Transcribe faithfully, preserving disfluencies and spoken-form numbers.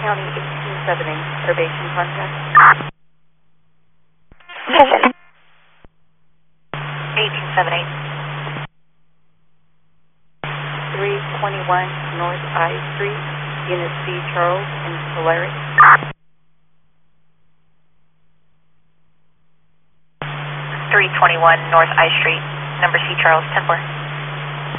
County eighteen seventy, perturbation contact. Seven. eighteen seventy. three twenty-one North I Street, Unit C, Charles, and Polaris. three twenty-one North I Street, number C, Charles, ten four.